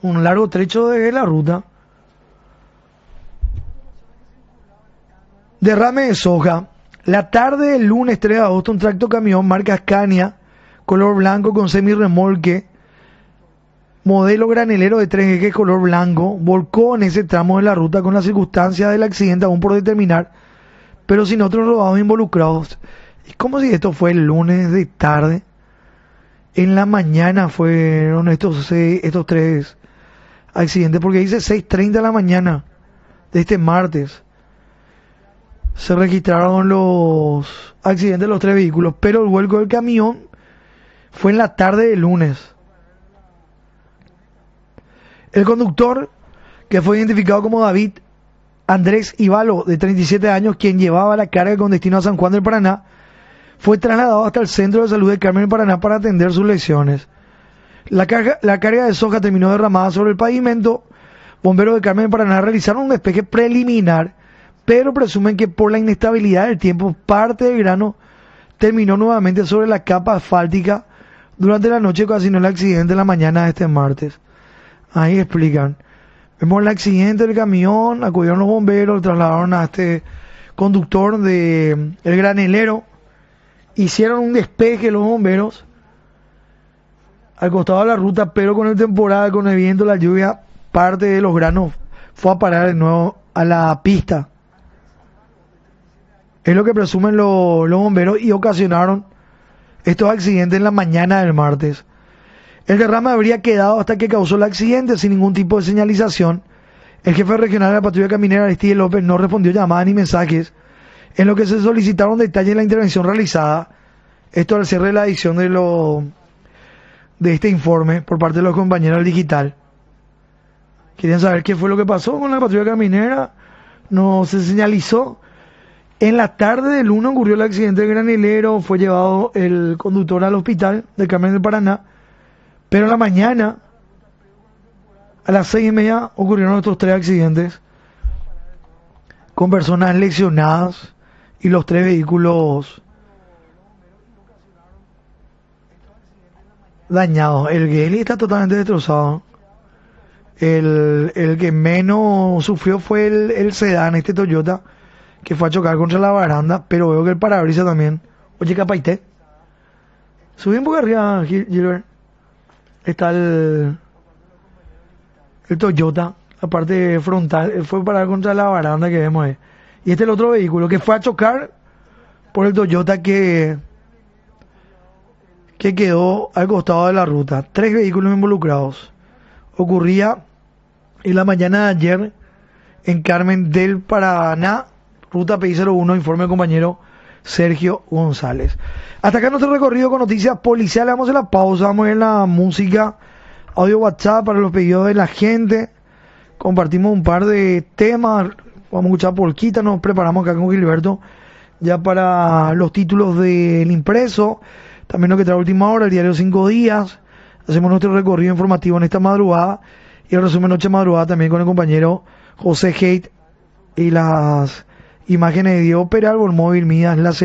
un largo trecho de la ruta. Derrame de soja. La tarde del lunes 3 de agosto, un tracto camión marca Scania, color blanco con semirremolque, modelo granelero de 3 ejes color blanco, volcó en ese tramo de la ruta con las circunstancias del accidente aún por determinar, pero sin otros rodados involucrados. Es como si esto fue el lunes de tarde. En la mañana fueron estos tres accidentes, porque dice 6:30 de la mañana de este martes. Se registraron los accidentes de los 3 vehículos, pero el vuelco del camión fue en la tarde del lunes. El conductor, que fue identificado como David Andrés Ivalo, de 37 años, quien llevaba la carga con destino a San Juan del Paraná, fue trasladado hasta el Centro de Salud de Carmen del Paraná para atender sus lesiones. La carga de soja terminó derramada sobre el pavimento. Bomberos de Carmen del Paraná realizaron un despeje preliminar, pero presumen que por la inestabilidad del tiempo, parte del grano terminó nuevamente sobre la capa asfáltica durante la noche, ocasionó el accidente en la mañana de este martes. Ahí explican. Vemos el accidente del camión, acudieron los bomberos, trasladaron a este conductor de el granelero, hicieron un despeje los bomberos al costado de la ruta, pero con el temporal, con el viento, la lluvia, parte de los granos fue a parar de nuevo a la pista. Es lo que presumen los bomberos y ocasionaron estos accidentes en la mañana del martes. El derrame habría quedado hasta que causó el accidente sin ningún tipo de señalización. El jefe regional de la patrulla caminera, Aristide López, no respondió llamadas ni mensajes, en lo que se solicitaron detalles de la intervención realizada. Esto al cierre de la edición de este informe por parte de los compañeros del digital. Querían saber qué fue lo que pasó con la patrulla caminera. No se señalizó. En la tarde del 1 ocurrió el accidente del granelero, fue llevado el conductor al hospital de Carmen del Paraná, pero en la mañana, a las 6:30, ocurrieron estos 3 accidentes con personas lesionadas y los 3 vehículos dañados. El Geli está totalmente destrozado. El que menos sufrió fue el sedán, este Toyota, que fue a chocar contra la baranda, pero veo que el parabrisas también. Oye, Capaité, subí un poco arriba, Gilbert. Está el Toyota, la parte frontal, fue a parar contra la baranda que vemos ahí. Y este es el otro vehículo que fue a chocar por el Toyota que quedó al costado de la ruta. 3 vehículos involucrados. Ocurría en la mañana de ayer en Carmen del Paraná, ruta PI01, informe del compañero Sergio González. Hasta acá nuestro recorrido con noticias policiales. Vamos a la pausa, vamos a ver la música, audio WhatsApp para los pedidos de la gente. Compartimos un par de temas, vamos a escuchar polquita, nos preparamos acá con Gilberto ya para los títulos del impreso, también lo que trae última hora, el diario 5 días. Hacemos nuestro recorrido informativo en esta madrugada y el resumen noche madrugada también con el compañero José Haidt y las imágenes de Diego Peralbo, el móvil Mías, la